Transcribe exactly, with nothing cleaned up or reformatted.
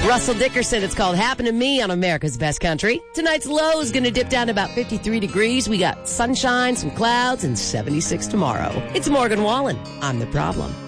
Russell Dickerson, it's called Happen to Me on America's Best Country. Tonight's low is going to dip down to about fifty-three degrees. We got sunshine, some clouds, and seventy-six tomorrow. It's Morgan Wallen. I'm the problem.